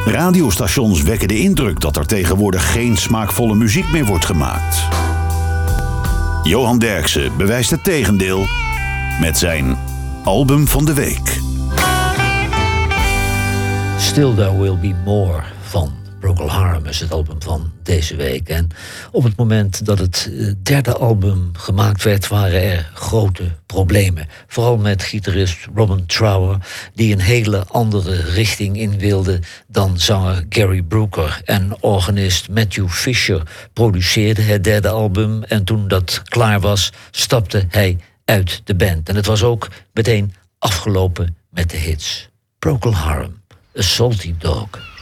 Radiostations wekken de indruk dat er tegenwoordig geen smaakvolle muziek meer wordt gemaakt. Johan Derksen bewijst het tegendeel met zijn album van de week. Still There Will Be More van Procol Harum is het album van deze week. En op het moment dat het derde album gemaakt werd, waren er grote problemen. Vooral met gitarist Robin Trower, die een hele andere richting in wilde dan zanger Gary Brooker. En organist Matthew Fisher produceerde het derde album. En toen dat klaar was, stapte hij uit de band. En het was ook meteen afgelopen met de hits. Procol Harum, A Salty Dog.